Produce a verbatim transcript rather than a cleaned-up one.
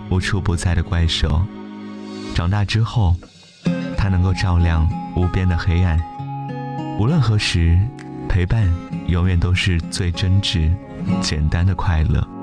无处不在的怪兽。长大之后，它能够照亮无边的黑暗。无论何时，陪伴永远都是最真挚、简单的快乐。